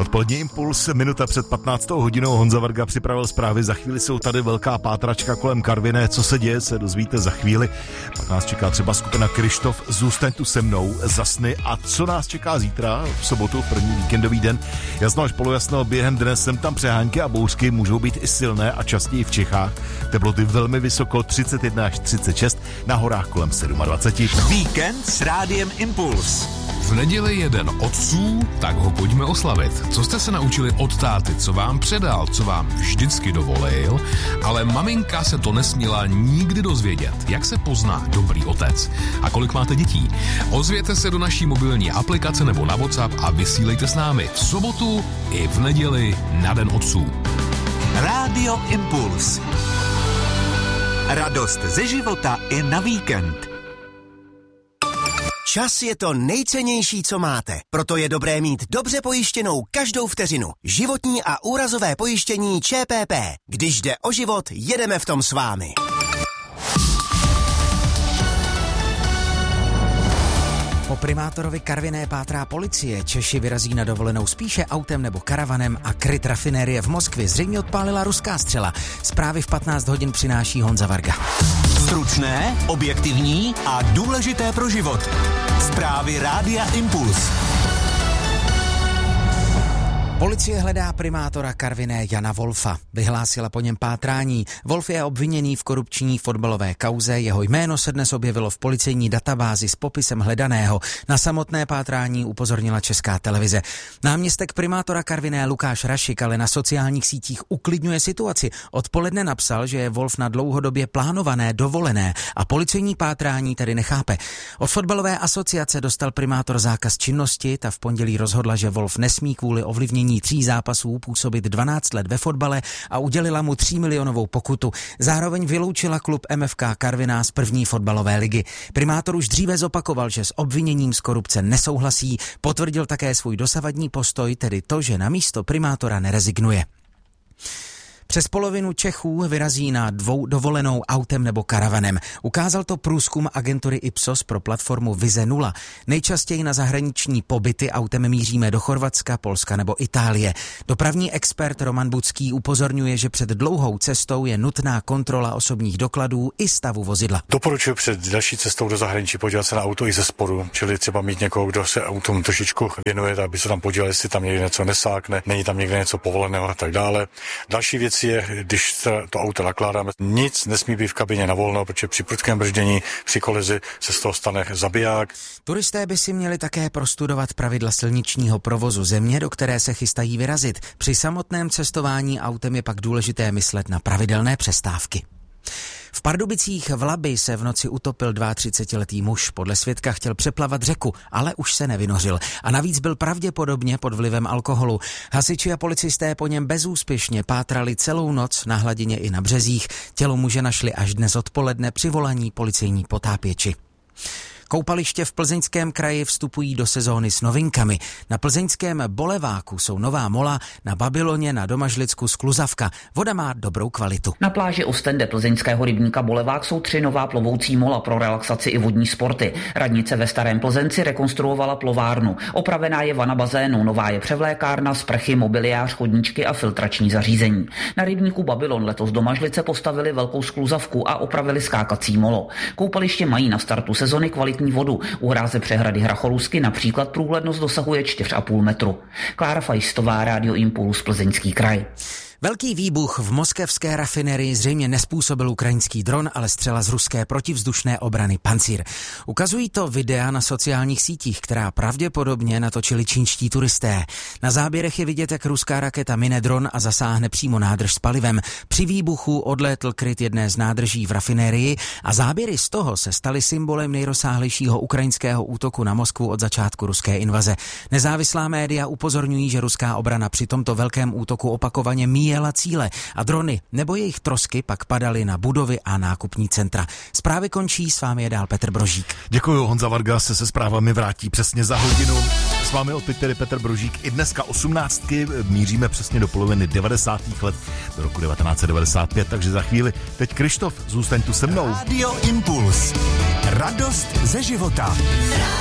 Odpolední impuls, minuta před 15. hodinou. Honza Varga připravil zprávy. Za chvíli jsou tady velká pátračka kolem Karviné. Co se děje, se dozvíte za chvíli. Pak nás čeká třeba skupina Kryštof. Zůstaň tu se mnou, zasny. A co nás čeká zítra, v sobotu, první víkendový den? Jasno až polojasno, během dne sem tam přehánky a bouřky můžou být i silné a častěji v Čechách. Teploty velmi vysoko, 31 až 36, na horách kolem 27. Víkend s Rádiem Impuls. V neděli je den otců, tak ho pojďme oslavit. Co jste se naučili od táty, co vám předal, co vám vždycky dovolil, ale maminka se to nesměla nikdy dozvědět. Jak se pozná dobrý otec? A kolik máte dětí? Ozvěte se do naší mobilní aplikace nebo na WhatsApp a vysílejte s námi v sobotu i v neděli na den otců. Rádio Impuls. Radost ze života i na víkend. Čas je to nejcennější, co máte. Proto je dobré mít dobře pojištěnou každou vteřinu. Životní a úrazové pojištění ČPP. Když jde o život, jedeme v tom s vámi. Po primátorovi Karviné pátrá policie. Češi vyrazí na dovolenou spíše autem nebo karavanem a kryt rafinérie v Moskvě zřejmě odpálila ruská střela. Zprávy v 15 hodin přináší Honza Varga. Stručné, objektivní a důležité pro život. Zprávy Rádia Impuls. Policie hledá primátora Karviné Jana Wolfa. Vyhlásila po něm pátrání. Wolf je obviněný v korupční fotbalové kauze. Jeho jméno se dnes objevilo v policejní databázi s popisem hledaného. Na samotné pátrání upozornila Česká televize. Náměstek primátora Karviné Lukáš Rašik ale na sociálních sítích uklidňuje situaci. Odpoledne napsal, že je Wolf na dlouhodobě plánované dovolené a policejní pátrání tedy nechápe. Od fotbalové asociace dostal primátor zákaz činnosti. Ta v pondělí rozhodla, že Wolf nesmí kvůli ovlivnění 3 zápasů působit 12 let ve fotbale a udělila mu 3 milionovou pokutu. Zároveň vyloučila klub MFK Karviná z první fotbalové ligy. Primátor už dříve zopakoval, že s obviněním z korupce nesouhlasí. Potvrdil také svůj dosavadní postoj, tedy to, že na místo primátora nerezignuje. Přes polovinu Čechů vyrazí na dovolenou autem nebo karavanem. Ukázal to průzkum agentury Ipsos pro platformu Vize 0. Nejčastěji na zahraniční pobyty autem míříme do Chorvatska, Polska nebo Itálie. Dopravní expert Roman Bucký upozorňuje, že před dlouhou cestou je nutná kontrola osobních dokladů i stavu vozidla. Doporučuji před další cestou do zahraničí podívat se na auto i ze spodu, čili třeba mít někoho, kdo se autům trošičku věnuje, aby se tam podíval, jestli tam někde něco nesákne, není tam někde něco povoleného a tak dále. Další věc je, když to auto nakládáme, nic nesmí být v kabině na volno, protože při prudkém brždění, při kolizi se z toho stane zabiják. Turisté by si měli také prostudovat pravidla silničního provozu země, do které se chystají vyrazit. Při samotném cestování autem je pak důležité myslet na pravidelné přestávky. V Pardubicích v Labi se v noci utopil 32letý muž. Podle svědka chtěl přeplavat řeku, ale už se nevynořil. A navíc byl pravděpodobně pod vlivem alkoholu. Hasiči a policisté po něm bezúspěšně pátrali celou noc na hladině i na březích. Tělo muže našli až dnes odpoledne při volání policejní potápěči. Koupaliště v Plzeňském kraji vstupují do sezóny s novinkami. Na plzeňském Boleváku jsou nová mola, na Babyloně, na Domažlicku skluzavka. Voda má dobrou kvalitu. Na pláži Ostende plzeňského rybníka Bolevák jsou 3 nová plovoucí mola pro relaxaci i vodní sporty. Radnice ve Starém Plzenci rekonstruovala plovárnu. Opravená je vana bazénu, nová je převlékárna, sprchy, mobiliář, chodníčky a filtrační zařízení. Na rybníku Babylon letos Domažlice postavili velkou skluzavku a opravili skákací molo. Koupaliště mají na startu sezony kvalitní vodu. U hráze přehrady Hracholusky například průhlednost dosahuje 4,5 metru. Klára Fajstová, Rádio Impuls, Plzeňský kraj. Velký výbuch v moskevské rafinerii zřejmě nezpůsobil ukrajinský dron, ale střela z ruské protivzdušné obrany Pancír. Ukazují to videa na sociálních sítích, která pravděpodobně natočili čínští turisté. Na záběrech je vidět, jak ruská raketa mine dron a zasáhne přímo nádrž s palivem. Při výbuchu odlétl kryt jedné z nádrží v rafinérii a záběry z toho se staly symbolem nejrozsáhlejšího ukrajinského útoku na Moskvu od začátku ruské invaze. Nezávislá média upozorňují, že ruská obrana při tomto velkém útoku opakovaně míjela cíle a drony nebo jejich trosky pak padaly na budovy a nákupní centra. Zprávy končí, s vámi je dál Petr Brožík. Děkuju, Honza Varga se zprávami vrátí přesně za hodinu. S vámi opět tedy Petr Brožík. I dneska 18. míříme přesně do poloviny 90. let, do roku 1995, takže za chvíli teď Kryštof, zůstaň tu se mnou. Radio Impuls. Radost ze života.